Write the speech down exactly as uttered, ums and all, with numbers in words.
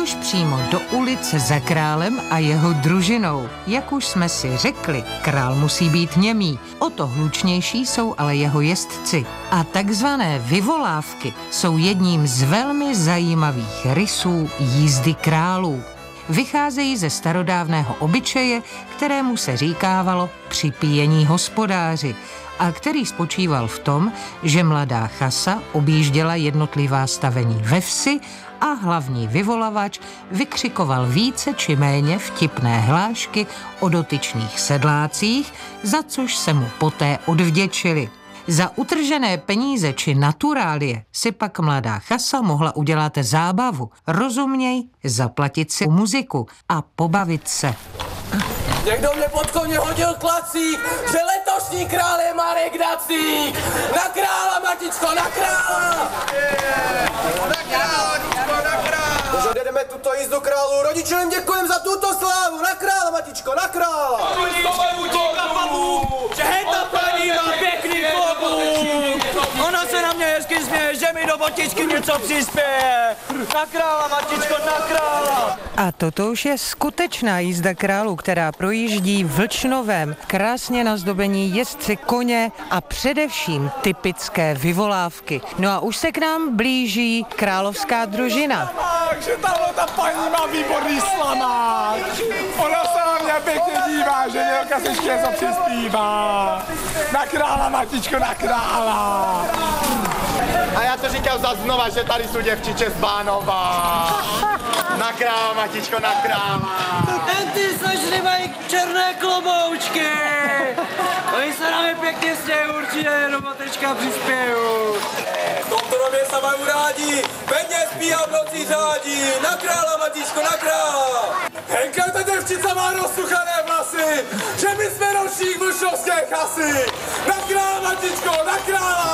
už přímo do ulice za králem a jeho družinou. Jak už jsme si řekli, král musí být němý, o to hlučnější jsou ale jeho jezdci. A takzvané vyvolávky jsou jedním z velmi zajímavých rysů jízdy králů. Vycházejí ze starodávného obyčeje, kterému se říkávalo připíjení hospodáři a který spočíval v tom, že mladá chasa objížděla jednotlivá stavení ve vsi a hlavní vyvolavač vykřikoval více či méně vtipné hlášky o dotyčných sedlácích, za což se mu poté odvděčili. Za utržené peníze či naturálie si pak mladá chasa mohla udělat zábavu, rozuměj, zaplatit si muziku a pobavit se. Někdo mě pod koně hodil klacík, že letošní král je Marek Dacík. Na krála, matičko, na krála! Na krála, matičko, na krála! Už odjedeme tuto jízdu králu, rodičům jim děkujem za tuto slávu. Na krála, matičko, na krála! Že hejta paní má pěkný klobůk! Ona se na mě hezky směje, že mi do botičky něco přispěje! Na krála, matičko, na krála! A toto už je skutečná jízda králů, která projíždí Vlčnovem. Krásně nazdobení jezdci koně a především typické vyvolávky. No a už se k nám blíží královská družina. Že tahle ta paní má výborný slamák! Ona se na mě pěkně dívá, že Mělka se ještě něco přispívá! Na krála, matičko, na krála! A já to říkám za znova, že tady jsou děvčiče z Bánova! Na krála, matičko, na krála! Ten ty slečny mají černé kloboučky! Oni se na mě pěkně stějí, určitě do matečka přispěju. V tomto domě se mají rádi, peněz píhá v noci řádí. Na krála, matičko, na krála! Henka, ta děvčica má rozsuchané vlasy, že my jsme ročník vlčnovské chasy. Na krála, matičko, na krála!